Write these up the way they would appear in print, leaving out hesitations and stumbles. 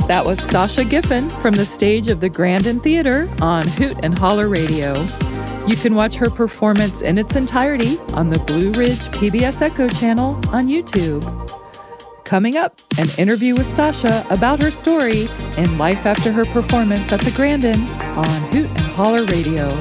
That was Stasha Giffen from the stage of the Grandin Theater on Hoot and Holler Radio. You can watch her performance in its entirety on the Blue Ridge PBS Echo channel on YouTube. Coming up, an interview with Stasha about her story and life after her performance at the Grandin on Hoot and Holler Radio.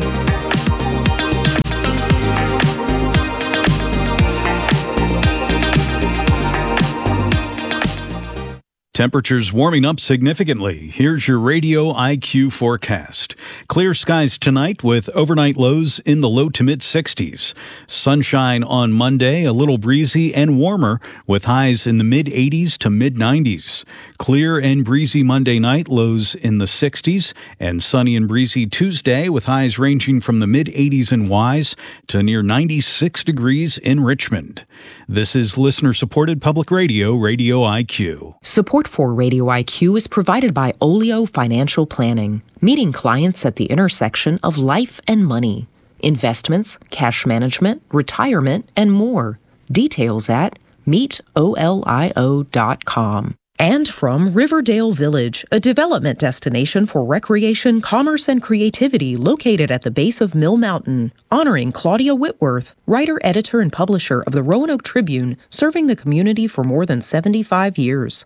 Temperatures warming up significantly. Here's your Radio IQ forecast. Clear skies tonight with overnight lows in the low to mid 60s. Sunshine on Monday, a little breezy and warmer with highs in the mid 80s to mid 90s. Clear and breezy Monday night, lows in the 60s, and sunny and breezy Tuesday with highs ranging from the mid 80s in Wise to near 96 degrees in Richmond. This is listener-supported public radio, Radio IQ. Support for Radio IQ is provided by Olio Financial Planning, meeting clients at the intersection of life and money, investments, cash management, retirement, and more. Details at meetolio.com. And from Riverdale Village, a development destination for recreation, commerce, and creativity located at the base of Mill Mountain, honoring Claudia Whitworth, writer, editor, and publisher of the Roanoke Tribune, serving the community for more than 75 years.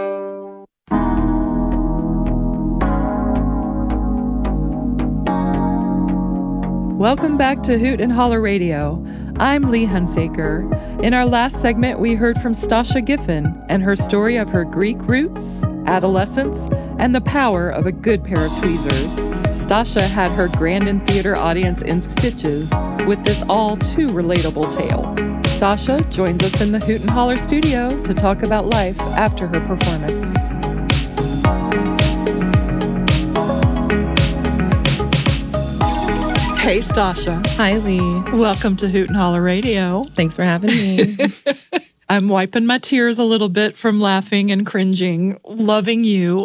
Welcome back to Hoot and Holler Radio. I'm Lee Hunsaker. In our last segment, we heard from Stasha Giffen and her story of her Greek roots, adolescence, and the power of a good pair of tweezers. Stasha had her Grandin Theater audience in stitches with this all too relatable tale. Stasha joins us in the Hoot and Holler studio to talk about life after her performance. Hey, Stasha. Hi, Lee. Welcome to Hoot and Holler Radio. Thanks for having me. I'm wiping my tears a little bit from laughing and cringing, loving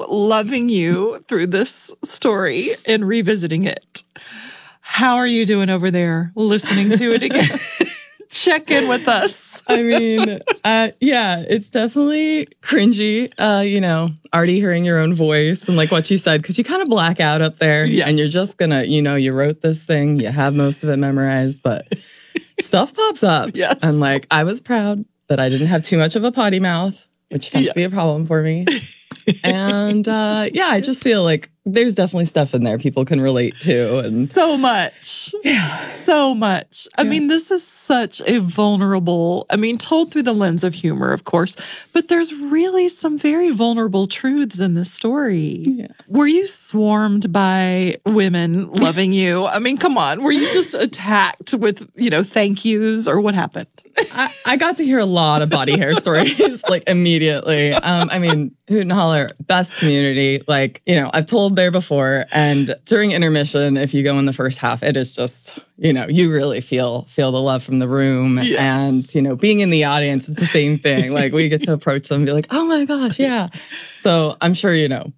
you through this story and revisiting it. How are you doing over there, listening to it again? Check in with us. I mean, yeah, it's definitely cringy, already hearing your own voice and like what you said, because you kind of black out up there. Yes. And you're just gonna, you wrote this thing, you have most of it memorized, but stuff pops up. Yes. And like, I was proud that I didn't have too much of a potty mouth, which tends to be a problem for me. And I just feel like there's definitely stuff in there people can relate to. And so much. Yeah. So much. I mean, this is such a vulnerable, told through the lens of humor, of course, but there's really some very vulnerable truths in this story. Yeah. Were you swarmed by women loving you? Come on. Were you just attacked with, thank yous, or what happened? I got to hear a lot of body hair stories, like, immediately. Hoot and Holler, best community. Like, I've told there before, and during intermission, if you go in the first half, it is just, you really feel the love from the room. Yes. And, being in the audience is the same thing. Like, we get to approach them and be like, oh my gosh, yeah. So I'm sure,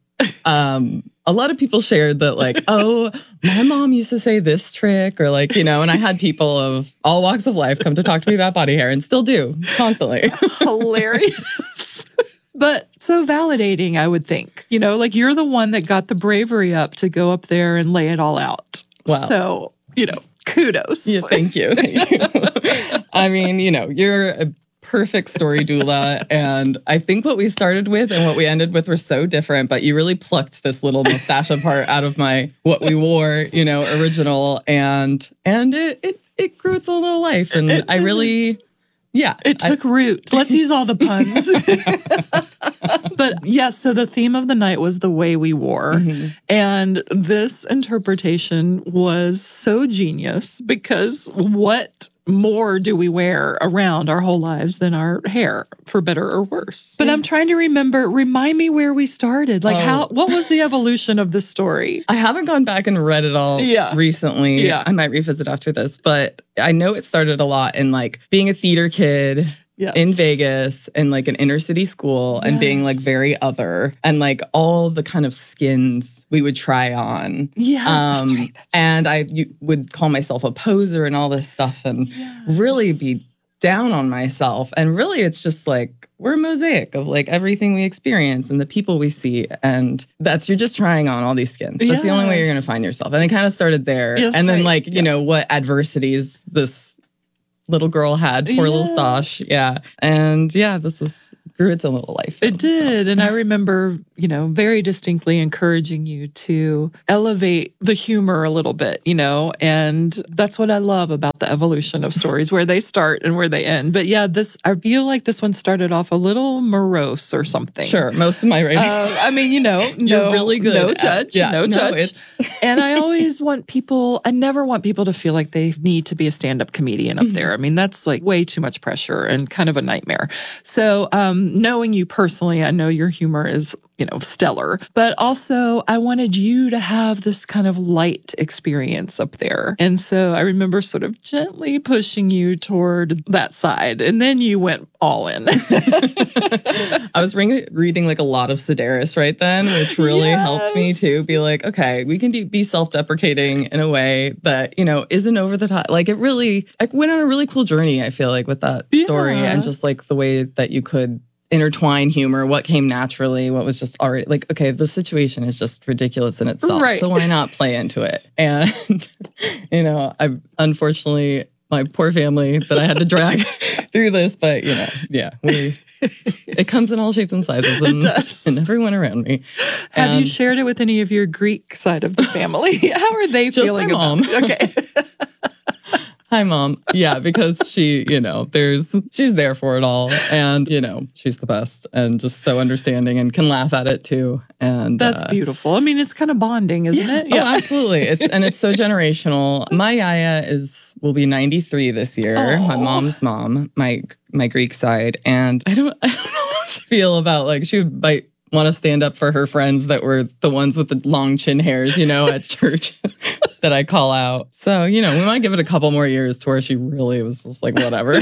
a lot of people shared that, like, oh, my mom used to say this trick, or like, and I had people of all walks of life come to talk to me about body hair and still do constantly. Hilarious. But so validating, I would think. Like, you're the one that got the bravery up to go up there and lay it all out. Wow. So, kudos. Yeah, thank you. Thank you. You're a perfect story doula. And I think what we started with and what we ended with were so different, but you really plucked this little mustache part out of my what we wore, original. And it grew its own little life. And I really... Yeah. It took root. Let's use all the puns. But yes, so the theme of the night was the way we wore. Mm-hmm. And this interpretation was so genius, because what more do we wear around our whole lives than our hair, for better or worse? But I'm trying to remind me where we started. Like, what was the evolution of the story? I haven't gone back and read it all recently. Yeah. I might revisit after this, but I know it started a lot in like being a theater kid. Yes. In Vegas, in like an inner city school, and being like very other, and like all the kind of skins we would try on. Yes, that's right. And I would call myself a poser and all this stuff, and really be down on myself. And really, it's just like, we're a mosaic of like everything we experience and the people we see. And you're just trying on all these skins. That's the only way you're going to find yourself. And it kind of started there. Yeah, and then you know, what adversities this little girl had, poor little Stosh. Yeah. And this grew its own little life. It did. And I remember, you know, very distinctly encouraging you to elevate the humor a little bit, you know, and that's what I love about the evolution of stories, where they start and where they end. But yeah, I feel like this one started off a little morose or something. Sure. Most of my writing. I mean, you know, you're really good. No judge. No judge. And I always I never want people to feel like they need to be a stand-up comedian up there. I mean, that's like way too much pressure and kind of a nightmare. So, knowing you personally, I know your humor is, you know, stellar, but also I wanted you to have this kind of light experience up there. And so I remember sort of gently pushing you toward that side. And then you went all in. I was reading like a lot of Sedaris right then, which really helped me to be like, okay, we can be self-deprecating in a way that, you know, isn't over the top. Like I went on a really cool journey, I feel like, with that story and just like the way that you could intertwine humor, what came naturally, what was just already like, okay, the situation is just ridiculous in itself. Right. So why not play into it? And, you know, unfortunately, my poor family that I had to drag through this, but, you know, it comes in all shapes and sizes and everyone around me. Have you shared it with any of your Greek side of the family? How are they feeling about it? Okay. Hi, Mom. Yeah, because she, you know, she's there for it all. And, you know, she's the best and just so understanding and can laugh at it too. And that's beautiful. I mean, it's kind of bonding, isn't it? Yeah. Oh, absolutely. It's so generational. My Yaya will be 93 this year. Aww. My mom's mom, my Greek side. And I don't know how she feel about like, she might want to stand up for her friends that were the ones with the long chin hairs, you know, at church that I call out. So, you know, we might give it a couple more years to where she really was just like, whatever.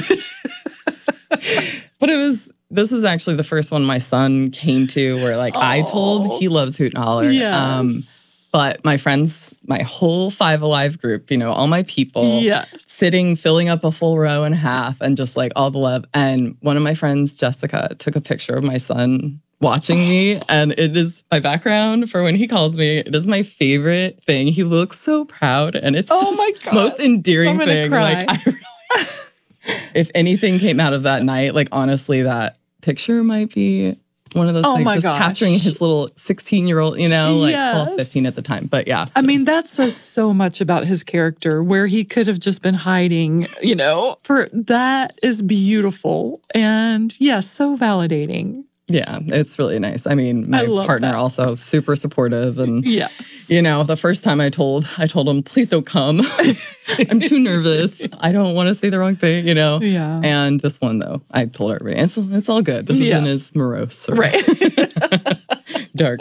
But this is actually the first one my son came to where like he loves Hoot and Holler. Yes. But my friends, my whole Five Alive group, you know, all my people sitting, filling up a full row and a half and just like all the love. And one of my friends, Jessica, took a picture of my son watching me, and it is my background for when he calls me. It is my favorite thing. He looks so proud, and it's the most endearing thing. Cry. Like, if anything came out of that night, like honestly, that picture might be one of those things, just capturing his little 16-year-old, you know, like 15 at the time. But yeah. I mean, that says so much about his character, where he could have just been hiding, you know, that is beautiful. And so validating. Yeah, it's really nice. I mean, my partner also super supportive, and you know, the first time I told him, please don't come. I'm too nervous. I don't want to say the wrong thing, you know. Yeah. And this one though, I told everybody it's all good. This isn't as morose, right? Dark.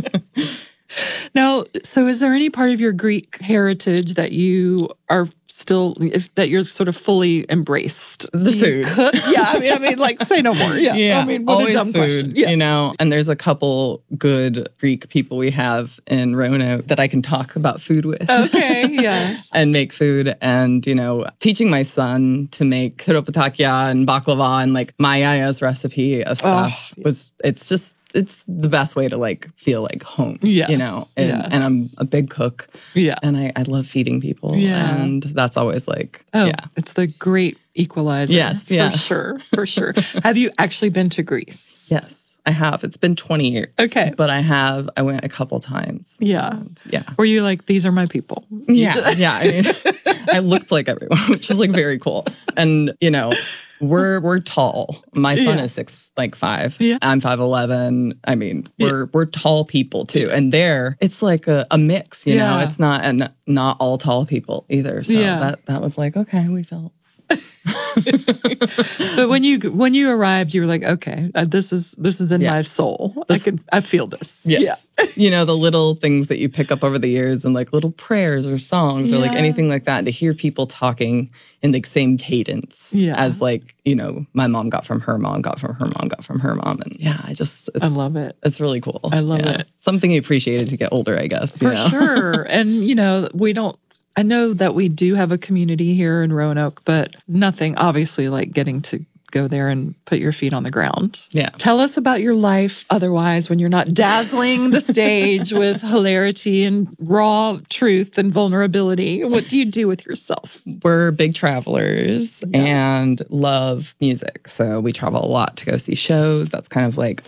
Now, so is there any part of your Greek heritage that you are still, that you're sort of fully embraced? The food. Cook? Yeah, I mean, like, say no more. Yeah. I mean, what always a dumb food, question. Yes. You know, and there's a couple good Greek people we have in Roanoke that I can talk about food with. Okay, yes. And make food. And, you know, teaching my son to make tropitakia and baklava and like my Yaya's recipe of stuff it's the best way to like feel like home, you know, and I'm a big cook and I love feeding people and that's always like, it's the great equalizer. Yes. For sure. Have you actually been to Greece? Yes, I have. It's been 20 years. Okay. But I went a couple times. Yeah. And, yeah. Were you like, these are my people? Yeah. Yeah. I mean, I looked like everyone, which is like very cool. And, you know, we're tall. My son is 6'5". Yeah. I'm 5'11". I mean, we're tall people too. And there, it's like a mix, you know. It's not all tall people either. So that was like, okay, we felt. But when you arrived, you were like, okay, this is in my soul. I feel this. Yes. Yeah. You know, the little things that you pick up over the years and like little prayers or songs or like anything like that, to hear people talking in the same cadence as like, you know, my mom got from her mom, got from her mom, got from her mom. And I love it. It's really cool. I love it. Something you appreciate as you get older, I guess. For sure. And, you know, we don't I know that we do have a community here in Roanoke, but nothing obviously like getting to go there and put your feet on the ground. Yeah. Tell us about your life otherwise when you're not dazzling the stage with hilarity and raw truth and vulnerability. What do you do with yourself? We're big travelers and love music. So we travel a lot to go see shows. That's kind of like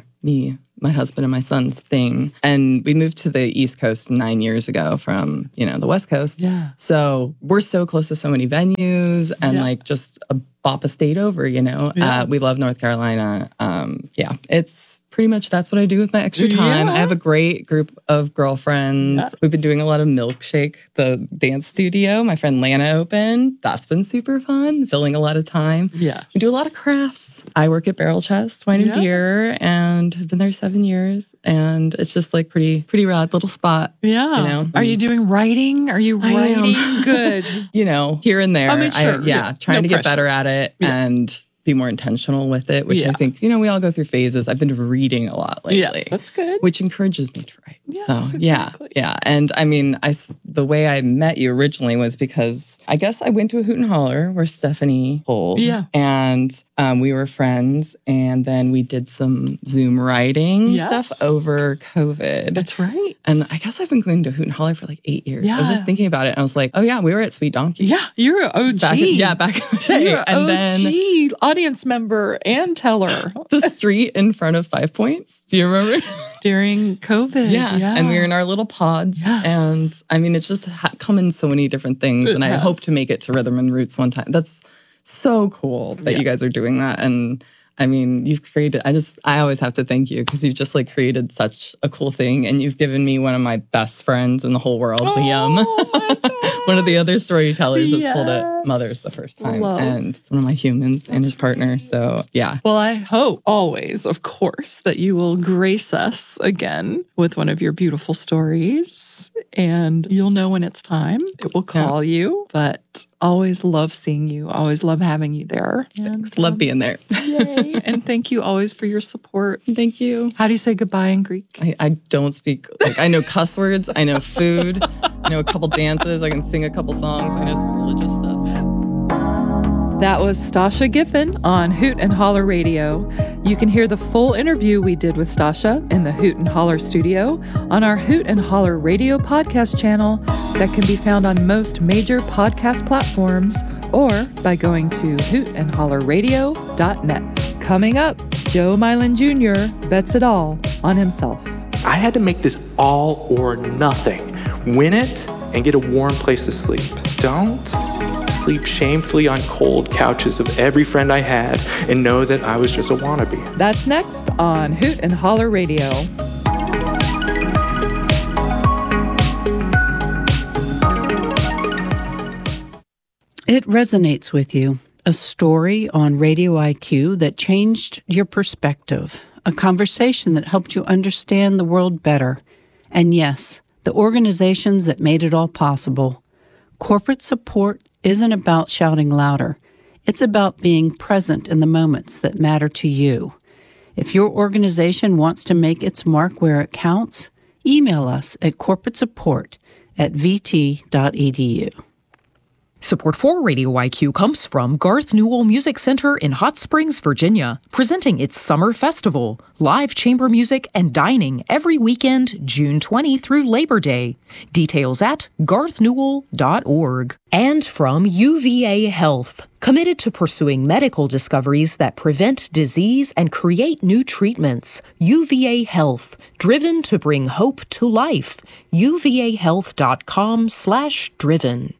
my husband and my son's thing. And we moved to the East Coast 9 years ago from, the West Coast. Yeah. So we're so close to so many venues and like just bop a state over, Yeah. We love North Carolina. It's pretty much that's what I do with my extra time. Yeah. I have a great group of girlfriends. Yeah. We've been doing a lot of Milkshake, the dance studio. My friend Lana opened. That's been super fun, filling a lot of time. Yeah. We do a lot of crafts. I work at Barrel Chest Wine and Beer and have been there 7 years. And it's just like pretty rad little spot. Yeah. Are you doing writing? Are you writing? Good. Here and there. I mean, sure. Trying to get better at it and be more intentional with it, which I think, we all go through phases. I've been reading a lot lately. Yes, that's good. Which encourages me to write. Yes, so, exactly. yeah. And I mean, the way I met you originally was because I guess I went to a Hoot and Holler where Stephanie holds. Yeah. And we were friends. And then we did some Zoom writing stuff over COVID. That's right. And I guess I've been going to Hoot and Holler for like 8 years. Yeah. I was just thinking about it. And I was like, oh, yeah, we were at Sweet Donkey. Yeah, you're an OG. Back in the day. You're and OG then audience member and teller. The street in front of 5 Points. Do you remember? During COVID. Yeah. And we were in our little pods. Yes. And I mean, it's just come in so many different things. And I hope to make it to Rhythm and Roots one time. That's so cool that you guys are doing that. And I mean, you've created, I always have to thank you because you've just like created such a cool thing. And you've given me one of my best friends in the whole world, Liam. One of the other storytellers that's told at Mother's the first time. And it's one of my humans and his partner. So, yeah. Well, I hope always, of course, that you will grace us again with one of your beautiful stories. And you'll know when it's time. It will call you. But always love seeing you. Always love having you there. Thanks. Love being there. Yay. And thank you always for your support. Thank you. How do you say goodbye in Greek? I don't speak, I know cuss words. I know food. I know a couple dances. I can sing a couple songs. I know some religious stuff. That was Stasha Giffen on Hoot and Holler Radio. You can hear the full interview we did with Stasha in the Hoot and Holler studio on our Hoot and Holler Radio podcast channel that can be found on most major podcast platforms or by going to hootandhollerradio.net. Coming up, Joe Mylan Jr. bets it all on himself. I had to make this all or nothing. Win it and get a warm place to sleep. Don't sleep shamefully on cold couches of every friend I had and know that I was just a wannabe. That's next on Hoot and Holler Radio. It resonates with you. A story on Radio IQ that changed your perspective. A conversation that helped you understand the world better. And yes, the organizations that made it all possible. Corporate support isn't about shouting louder. It's about being present in the moments that matter to you. If your organization wants to make its mark where it counts, email us at corporatesupport@vt.edu. Support for Radio IQ comes from Garth Newell Music Center in Hot Springs, Virginia, presenting its Summer Festival, live chamber music and dining every weekend, June 20 through Labor Day. Details at garthnewell.org. And from UVA Health, committed to pursuing medical discoveries that prevent disease and create new treatments. UVA Health, driven to bring hope to life. uvahealth.com/driven.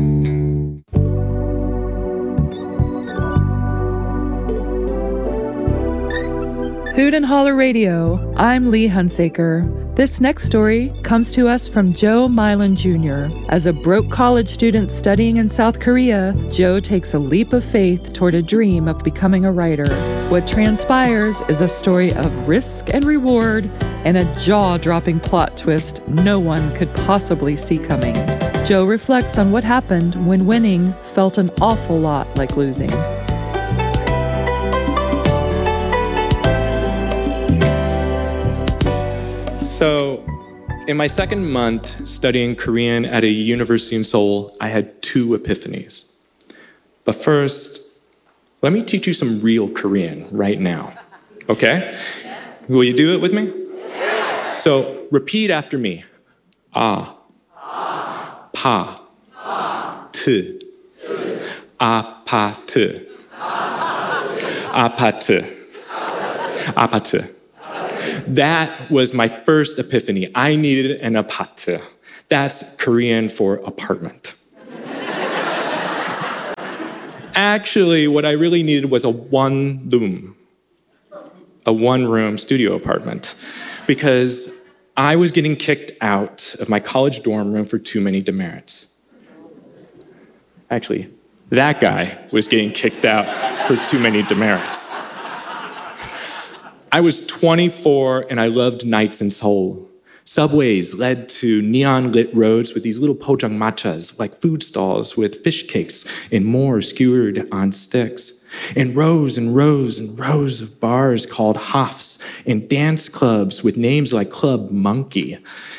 Hoot and Holler Radio, I'm Lee Hunsaker. This next story comes to us from Joe Mylan Jr. As a broke college student studying in South Korea, Joe takes a leap of faith toward a dream of becoming a writer. What transpires is a story of risk and reward and a jaw-dropping plot twist no one could possibly see coming. Joe reflects on what happened when winning felt an awful lot like losing. So In my second month studying Korean at a university in Seoul, I had 2 epiphanies. But first, let me teach you some real Korean right now, okay? Will you do it with me? So repeat after me. 아, 파, 트, 아파트, 아파트, 아파트. That was my first epiphany. I needed an 아파트. That's Korean for apartment. Actually, what I really needed was a one-room studio apartment, because I was getting kicked out of my college dorm room for too many demerits. Actually, that guy was getting kicked out for too many demerits. I was 24 and I loved nights in Seoul. Subways led to neon-lit roads with these little pojanggachas, like food stalls with fish cakes and more skewered on sticks. And rows and rows and rows of bars called hofs and dance clubs with names like Club Monkey.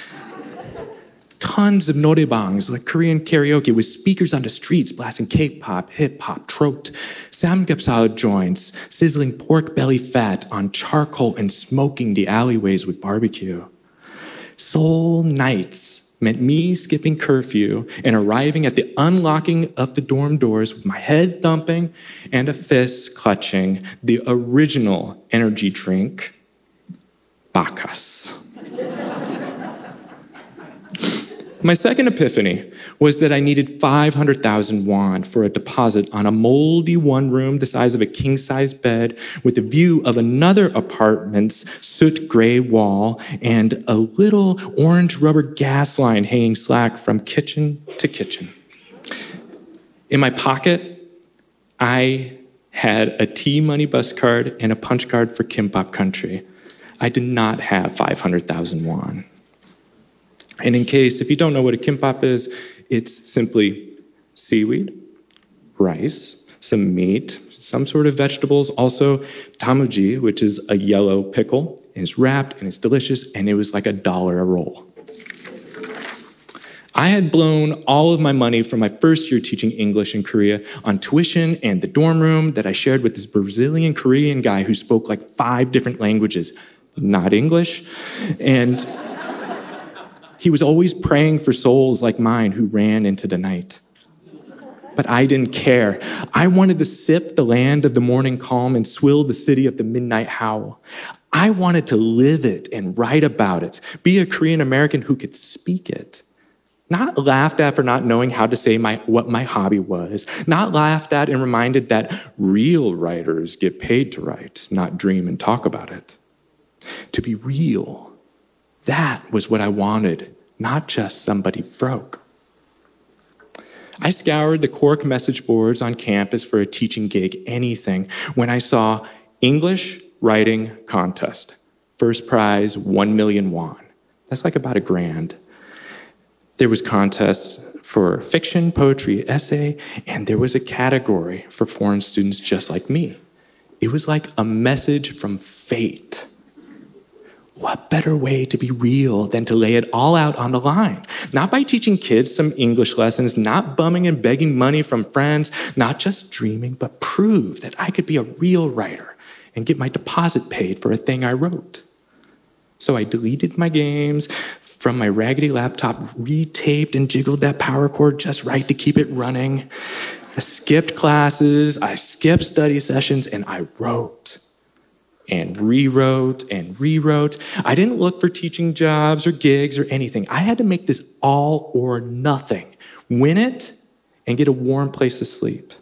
Tons of norebangs, like Korean karaoke, with speakers on the streets blasting K-pop, hip-hop, trot, samgyeopsal joints, sizzling pork belly fat on charcoal and smoking the alleyways with barbecue. Seoul nights meant me skipping curfew and arriving at the unlocking of the dorm doors with my head thumping and a fist clutching the original energy drink, Bacchus. My second epiphany was that I needed 500,000 won for a deposit on a moldy one-room the size of a king-size bed with a view of another apartment's soot gray wall and a little orange rubber gas line hanging slack from kitchen to kitchen. In my pocket, I had a T-Money bus card and a punch card for Kimbap Country. I did not have 500,000 won. And in case, if you don't know what a kimbap is, it's simply seaweed, rice, some meat, some sort of vegetables, also tamuji, which is a yellow pickle, and it's wrapped and it's delicious, and it was like $1 a roll. I had blown all of my money from my first year teaching English in Korea on tuition and the dorm room that I shared with this Brazilian Korean guy who spoke like 5 different languages, not English, and he was always praying for souls like mine who ran into the night. But I didn't care. I wanted to sip the land of the morning calm and swill the city of the midnight howl. I wanted to live it and write about it, be a Korean American who could speak it. Not laughed at for not knowing how to say what my hobby was. Not laughed at and reminded that real writers get paid to write, not dream and talk about it. To be real. That was what I wanted, not just somebody broke. I scoured the Cork message boards on campus for a teaching gig, anything, when I saw English writing contest. First prize, 1 million won. That's like about $1,000. There was contests for fiction, poetry, essay, and there was a category for foreign students just like me. It was like a message from fate. What better way to be real than to lay it all out on the line? Not by teaching kids some English lessons, not bumming and begging money from friends, not just dreaming, but prove that I could be a real writer and get my deposit paid for a thing I wrote. So I deleted my games from my raggedy laptop, retaped and jiggled that power cord just right to keep it running. I skipped classes, I skipped study sessions, and I wrote. And rewrote and rewrote. I didn't look for teaching jobs or gigs or anything. I had to make this all or nothing. Win it and get a warm place to sleep.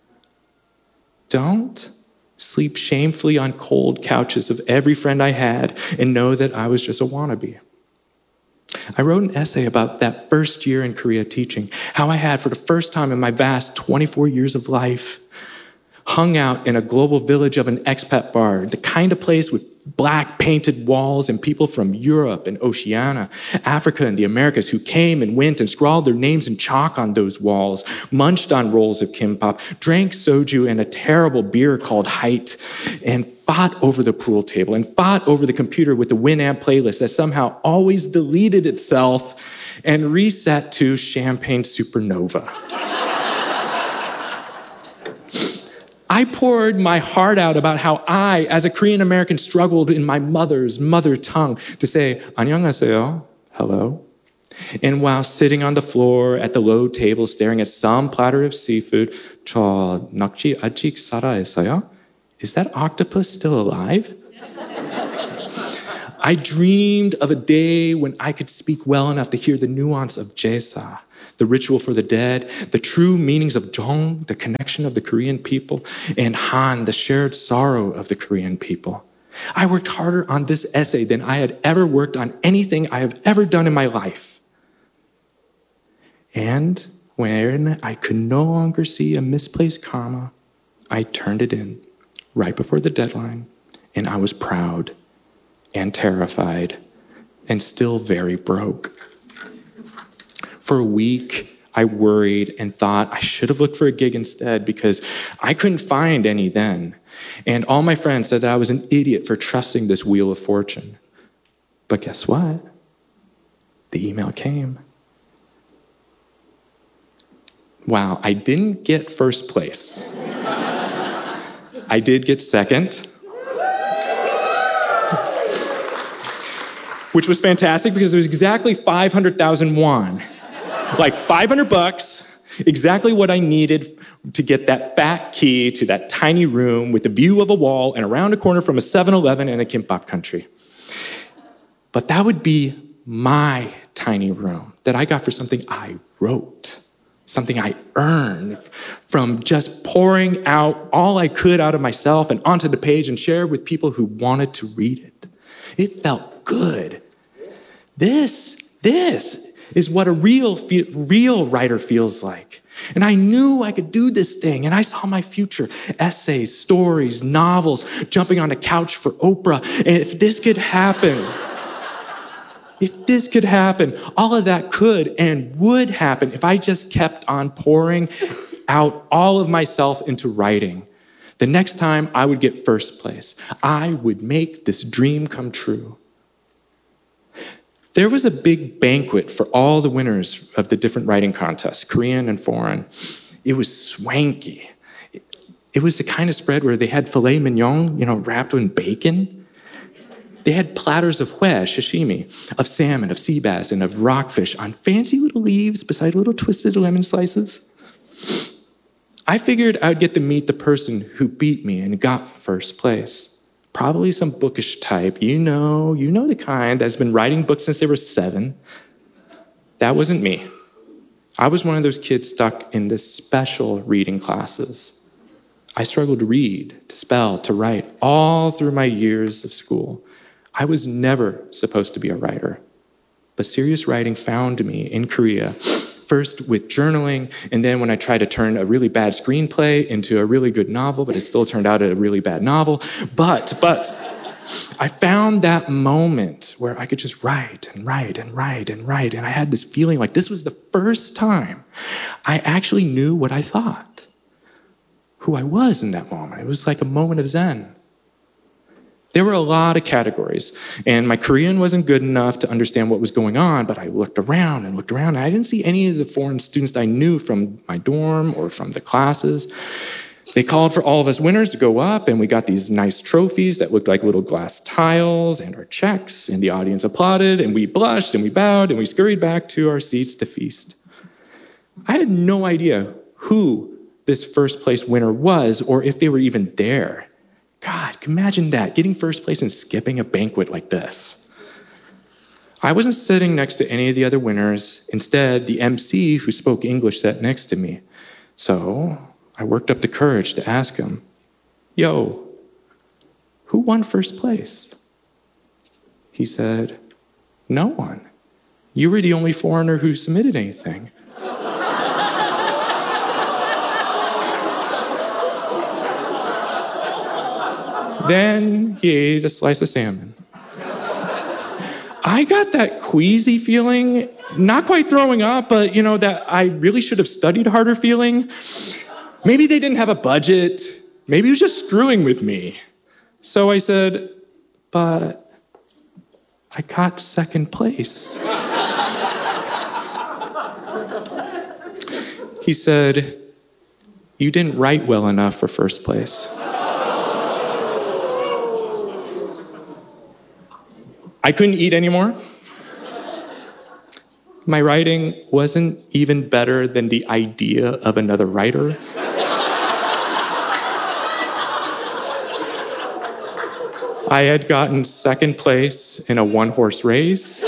Don't sleep shamefully on cold couches of every friend I had and know that I was just a wannabe. I wrote an essay about that first year in Korea teaching, how I had, for the first time in my vast 24 years of life, hung out in a global village of an expat bar, the kind of place with black painted walls and people from Europe and Oceania, Africa and the Americas who came and went and scrawled their names in chalk on those walls, munched on rolls of kimbap, drank soju and a terrible beer called Height, and fought over the pool table and fought over the computer with the Winamp playlist that somehow always deleted itself and reset to Champagne Supernova. I poured my heart out about how I, as a Korean American, struggled in my mother's mother tongue to say, 안녕하세요, hello. And while sitting on the floor at the low table staring at some platter of seafood, 저 낙지 아직 살아있어요? Is that octopus still alive? I dreamed of a day when I could speak well enough to hear the nuance of Jesa, the ritual for the dead, the true meanings of Jong, the connection of the Korean people, and Han, the shared sorrow of the Korean people. I worked harder on this essay than I had ever worked on anything I have ever done in my life. And when I could no longer see a misplaced comma, I turned it in right before the deadline, and I was proud and terrified and still very broke. For a week, I worried and thought I should have looked for a gig instead because I couldn't find any then. And all my friends said that I was an idiot for trusting this wheel of fortune. But guess what? The email came. Wow, I didn't get first place. I did get second, which was fantastic because it was exactly 500,000 won. Like $500, exactly what I needed to get that fat key to that tiny room with the view of a wall and around a corner from a 7-Eleven and a kimbap country. But that would be my tiny room that I got for something I wrote, something I earned from just pouring out all I could out of myself and onto the page and share with people who wanted to read it. It felt good. This is what a real writer feels like. And I knew I could do this thing, and I saw my future. Essays, stories, novels, jumping on a couch for Oprah. And if this could happen, all of that could and would happen if I just kept on pouring out all of myself into writing. The next time I would get first place, I would make this dream come true. There was a big banquet for all the winners of the different writing contests, Korean and foreign. It was swanky. It was the kind of spread where they had filet mignon, wrapped in bacon. They had platters of hue, sashimi, of salmon, of sea bass, and of rockfish on fancy little leaves beside little twisted lemon slices. I figured I would get to meet the person who beat me and got first place. Probably some bookish type, you know the kind that's been writing books since they were 7. That wasn't me. I was one of those kids stuck in the special reading classes. I struggled to read, to spell, to write, all through my years of school. I was never supposed to be a writer. But serious writing found me in Korea, first with journaling, and then when I tried to turn a really bad screenplay into a really good novel, but it still turned out a really bad novel. But I found that moment where I could just write and write and write and write, and I had this feeling like this was the first time I actually knew what I thought, who I was in that moment. It was like a moment of Zen. There were a lot of categories, and my Korean wasn't good enough to understand what was going on, but I looked around, and I didn't see any of the foreign students I knew from my dorm or from the classes. They called for all of us winners to go up, and we got these nice trophies that looked like little glass tiles and our checks, and the audience applauded, and we blushed, and we bowed, and we scurried back to our seats to feast. I had no idea who this first place winner was or if they were even there. God, imagine that, getting first place and skipping a banquet like this. I wasn't sitting next to any of the other winners. Instead, the MC who spoke English sat next to me. So I worked up the courage to ask him, "Yo, who won first place?" He said, "No one. You were the only foreigner who submitted anything." Then he ate a slice of salmon. I got that queasy feeling, not quite throwing up, but that I really should have studied harder feeling. Maybe they didn't have a budget. Maybe he was just screwing with me. So I said, but I got second place. He said, you didn't write well enough for first place. I couldn't eat anymore. My writing wasn't even better than the idea of another writer. I had gotten second place in a one-horse race.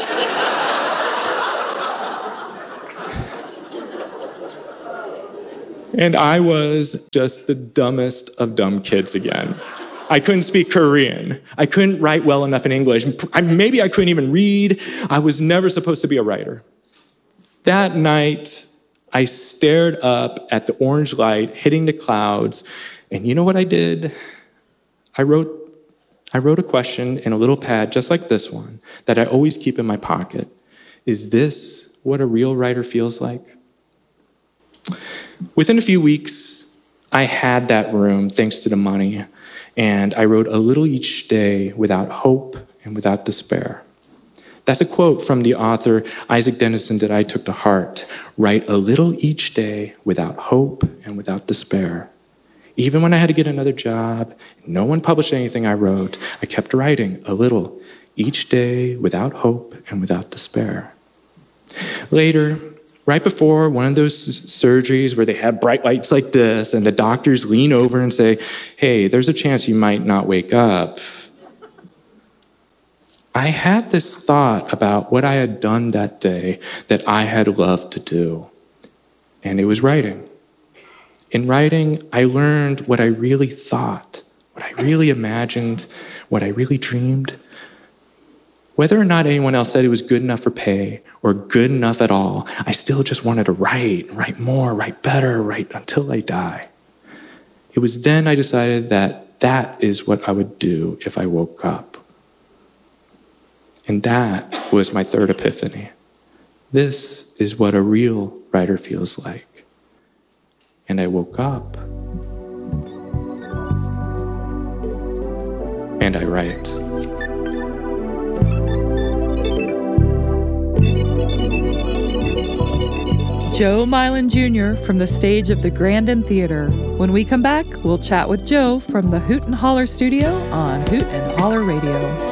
And I was just the dumbest of dumb kids again. I couldn't speak Korean. I couldn't write well enough in English. Maybe I couldn't even read. I was never supposed to be a writer. That night, I stared up at the orange light hitting the clouds, and you know what I did? I wrote a question in a little pad just like this one that I always keep in my pocket. Is this what a real writer feels like? Within a few weeks, I had that room thanks to the money, and I wrote a little each day without hope and without despair. That's a quote from the author Isaac Dennison that I took to heart. Write a little each day without hope and without despair. Even when I had to get another job, no one published anything I wrote, I kept writing a little each day without hope and without despair. Later, right before one of those surgeries where they have bright lights like this and the doctors lean over and say, hey, there's a chance you might not wake up, I had this thought about what I had done that day that I had loved to do, and it was writing. In writing, I learned what I really thought, what I really imagined, what I really dreamed. Whether or not anyone else said it was good enough for pay or good enough at all, I still just wanted to write more, write better, write until I die. It was then I decided that that is what I would do if I woke up. And that was my third epiphany. This is what a real writer feels like. And I woke up. And I write. Joe Milan Jr. from the stage of the Grandin Theater. When we come back, we'll chat with Joe from the Hoot and Holler studio on Hoot and Holler Radio.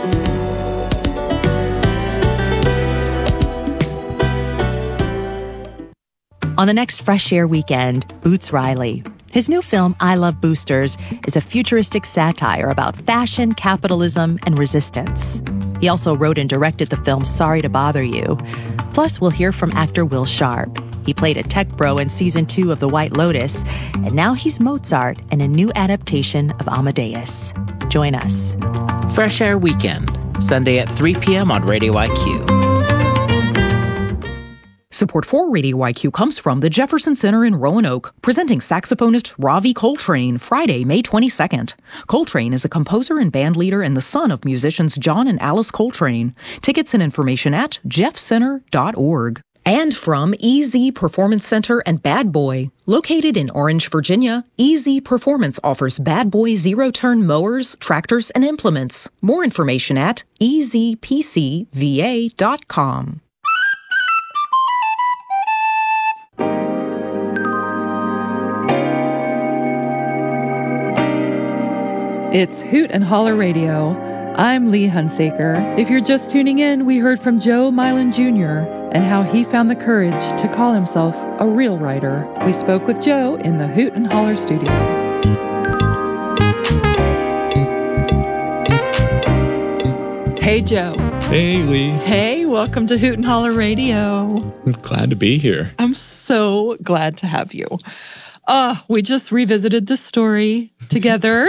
On the next Fresh Air weekend, Boots Riley. His new film, I Love Boosters, is a futuristic satire about fashion, capitalism, and resistance. He also wrote and directed the film Sorry to Bother You. Plus, we'll hear from actor Will Sharp. He played a tech bro in season 2 of The White Lotus, and now he's Mozart in a new adaptation of Amadeus. Join us. Fresh Air Weekend, Sunday at 3 p.m. on Radio IQ. Support for Radio IQ comes from the Jefferson Center in Roanoke, presenting saxophonist Ravi Coltrane Friday, May 22nd. Coltrane is a composer and bandleader and the son of musicians John and Alice Coltrane. Tickets and information at jeffcenter.org. And from EZ Performance Center and Bad Boy. Located in Orange, Virginia, EZ Performance offers Bad Boy zero-turn mowers, tractors, and implements. More information at ezpcva.com. It's Hoot and Holler Radio. I'm Lee Hunsaker. If you're just tuning in, we heard from Joe Milan Jr. and how he found the courage to call himself a real writer. We spoke with Joe in the Hoot and Holler studio. Hey, Joe. Hey, Lee. Hey, welcome to Hoot and Holler Radio. I'm glad to be here. I'm so glad to have you. We just revisited the story together.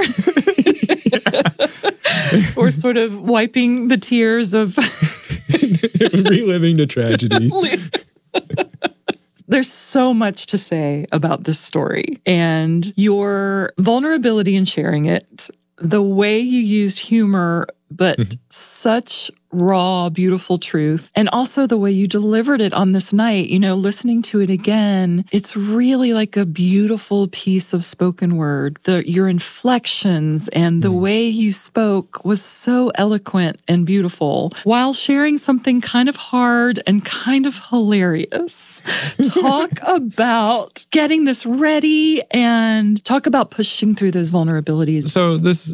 We're sort of wiping the tears of reliving the tragedy. There's so much to say about this story and your vulnerability in sharing it. the way you used humor, but such raw, beautiful truth. And also the way you delivered it on this night, listening to it again, it's really like a beautiful piece of spoken word. Your inflections and the way you spoke was so eloquent and beautiful while sharing something kind of hard and kind of hilarious. Talk about getting this ready and talk about pushing through those vulnerabilities. So this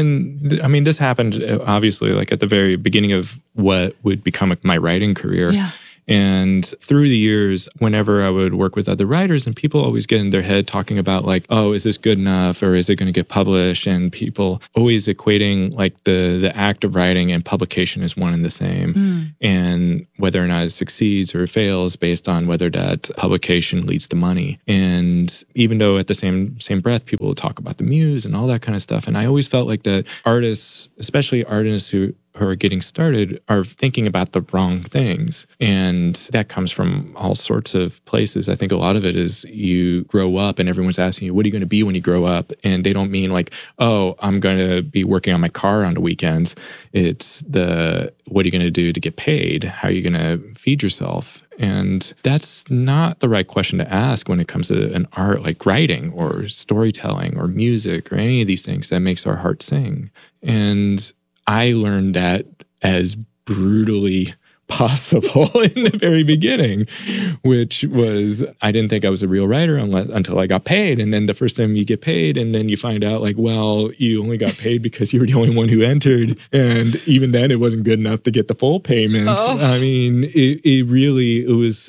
happened obviously like at the very beginning of what would become my writing career. Yeah. And through the years, whenever I would work with other writers, and people always get in their head talking about like, oh, is this good enough or is it going to get published? And people always equating like the act of writing and publication is one and the same. And whether or not it succeeds or fails based on whether that publication leads to money. And even though at the same breath, people will talk about the muse and all that kind of stuff. And I always felt like that artists, especially artists who are getting started, are thinking about the wrong things. And that comes from all sorts of places. I think a lot of it is you grow up and everyone's asking you, what are you going to be when you grow up? And they don't mean like, oh, I'm going to be working on my car on the weekends. It's what are you going to do to get paid? How are you going to feed yourself? And that's not the right question to ask when it comes to an art like writing or storytelling or music or any of these things that makes our heart sing. And I learned that as brutally possible in the very beginning, which was, I didn't think I was a real writer until I got paid. And then the first time you get paid and then you find out like, well, you only got paid because you were the only one who entered. And even then it wasn't good enough to get the full payment. Oh. I mean, it was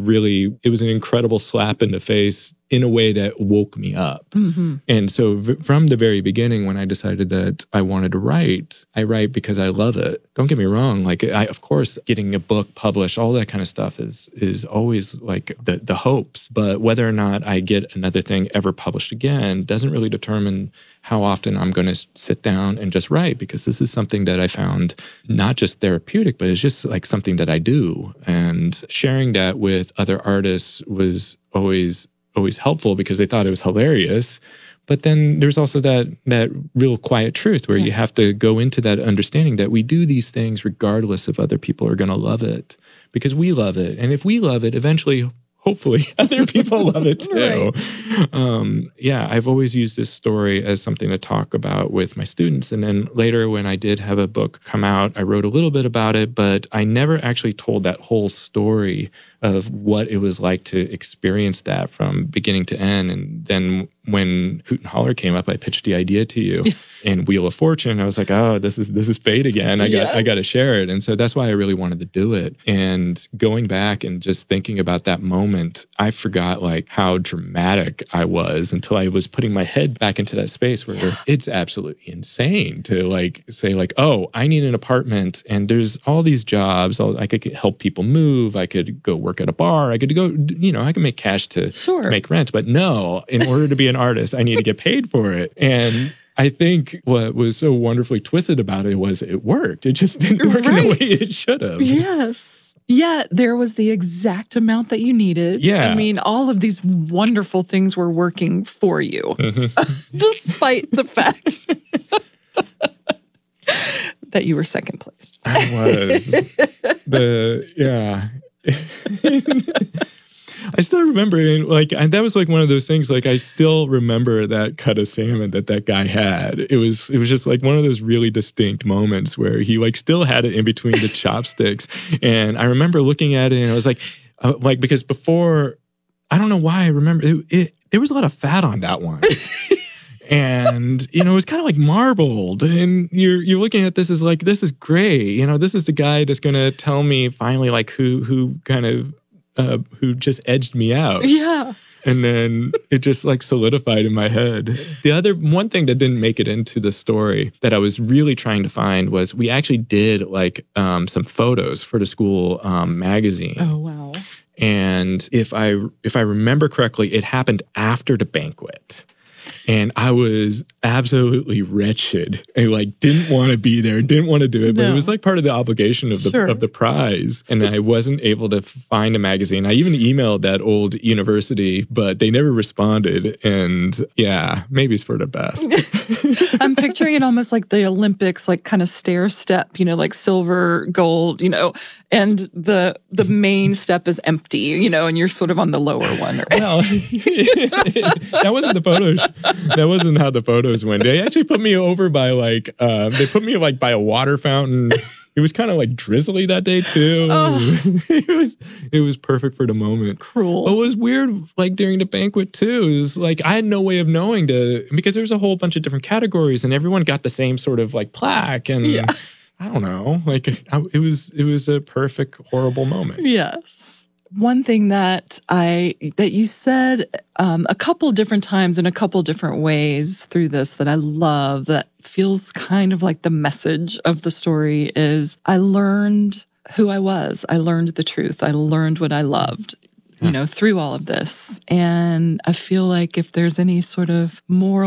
an incredible slap in the face in a way that woke me up. Mm-hmm. And so from the very beginning, when I decided that I wanted to write, I write because I love it. Don't get me wrong. Like, of course, getting a book published, all that kind of stuff is always like the hopes. But whether or not I get another thing ever published again doesn't really determine how often I'm going to sit down and just write, because this is something that I found not just therapeutic, but it's just like something that I do. And sharing that with other artists was always helpful because they thought it was hilarious. But then there's also that real quiet truth where you have to go into that understanding that we do these things regardless if other people are going to love it, because we love it. And if we love it, eventually, hopefully, other people love it too. Right. I've always used this story as something to talk about with my students. And then later when I did have a book come out, I wrote a little bit about it, but I never actually told that whole story of what it was like to experience that from beginning to end. And then when Hoot and Holler came up, I pitched the idea to you. Yes. And Wheel of Fortune, I was like, oh, this is fate again. I got to share it. And so that's why I really wanted to do it. And going back and just thinking about that moment, I forgot like how dramatic I was until I was putting my head back into that space where it's absolutely insane to like say like, oh, I need an apartment and there's all these jobs. I could help people move. I could go work at a bar. I could go, I can make cash to make rent. But no, in order to be an artist, I need to get paid for it. And I think what was so wonderfully twisted about it was it worked. It just didn't work in the way it should have. Yes. Yeah, there was the exact amount that you needed. Yeah. I mean, all of these wonderful things were working for you, despite the fact that you were second place. I was. I still remember it, and that was like one of those things, like I still remember that cut of salmon that guy had. It was just like one of those really distinct moments where he like still had it in between the chopsticks. And I remember looking at it and I was like because before, I don't know why I remember there was a lot of fat on that one. And, it was kind of like marbled. And you're looking at this as like, this is great. This is the guy that's going to tell me finally like who kind of, who just edged me out. Yeah. And then it just like solidified in my head. The other one thing that didn't make it into the story that I was really trying to find was we actually did like some photos for the school magazine. Oh, wow. And if I remember correctly, it happened after the banquet. And I was absolutely wretched and like didn't want to be there, didn't want to do it, but it was like part of the obligation of the prize. And I wasn't able to find a magazine. I even emailed that old university, but they never responded. And yeah, maybe it's for the best. I'm picturing it almost like the Olympics, like kind of stair step, like silver, gold, and the main step is empty, and you're sort of on the lower one. Right? Well, that wasn't the photos. That wasn't how the photos went. They actually put me over by by a water fountain. It was kind of like drizzly that day too. Oh. It was perfect for the moment. Cruel. But it was weird, like during the banquet too. It was like I had no way of knowing because there was a whole bunch of different categories, and everyone got the same sort of like plaque, and I don't know, like it was a perfect, horrible moment. Yes. One thing that you said a couple different times in a couple different ways through this that I love, that feels kind of like the message of the story, is I learned who I was. I learned the truth. I learned what I loved, through all of this. And I feel like if there's any sort of moral